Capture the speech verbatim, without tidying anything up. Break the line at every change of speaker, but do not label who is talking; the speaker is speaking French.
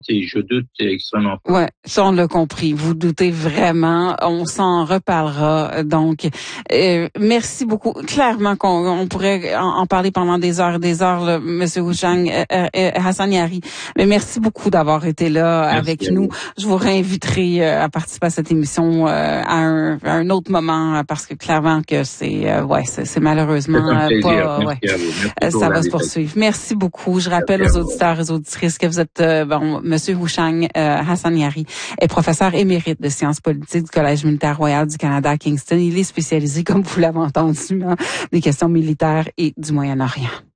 Et je doute extrêmement.
Ouais, ça on l'a compris. Vous doutez vraiment. On s'en reparlera. Donc, euh, merci beaucoup. Clairement qu'on on pourrait en, en parler pendant des heures et des heures, là, Monsieur Houchang, euh, euh, Hassan Yari. Mais merci beaucoup d'avoir été là merci avec nous. Je vous réinviterai euh, à participer à cette émission euh, à, un, à un autre moment parce que clairement que c'est euh, ouais, c'est, c'est malheureusement
c'est
pas. Ouais, ça va se poursuivre. Merci beaucoup. Je rappelle aux auditeurs et aux auditrices que vous êtes euh, bon. Monsieur Houchang euh, Hassan Yari est professeur émérite de sciences politiques du Collège militaire royal du Canada à Kingston. Il est spécialisé, comme vous l'avez entendu, dans des questions militaires et du Moyen-Orient.